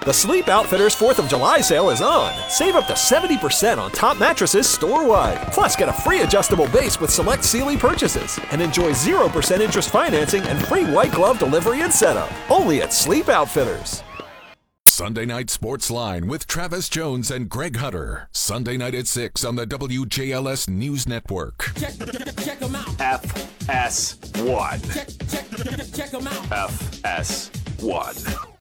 The Sleep Outfitters 4th of July sale is on. Save up to 70% on top mattresses store-wide. Plus, get a free adjustable base with select Sealy purchases. And enjoy 0% interest financing and free white glove delivery and setup. Only at Sleep Outfitters. Sunday Night Sports Line with Travis Jones and Greg Hunter. Sunday night at 6 on the WJLS News Network. Check them out. FS1. Check them out. FS1.